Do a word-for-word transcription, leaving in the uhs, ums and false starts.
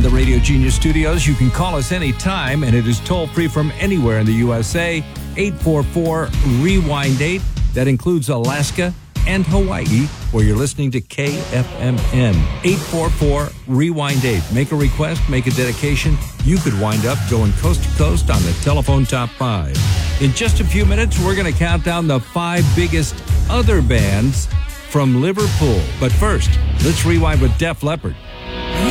the Radio Genius studios. You can call us anytime, and it is toll-free from anywhere in the U S A. eight four four, rewind eight. That includes Alaska and Hawaii, where you're listening to K F M N. eight four four, rewind eight. Make a request, make a dedication. You could wind up going coast to coast on the telephone top five. In just a few minutes, we're going to count down the five biggest other bands from Liverpool. But first, let's rewind with Def Leppard.